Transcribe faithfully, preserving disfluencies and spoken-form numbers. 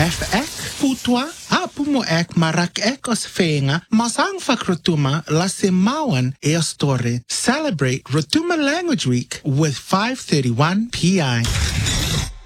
hef ek, putua, a pumo ek marak ek os feinga, masang fak Rotuma la semawan e story. Celebrate Rotuma Language Week with five thirty-one P I.